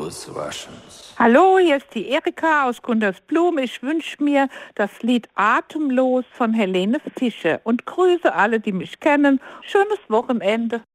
Auswaschens. Hallo, hier ist die Erika aus Gundersblum. Ich wünsche mir das Lied Atemlos von Helene Fischer und grüße alle, die mich kennen. Schönes Wochenende.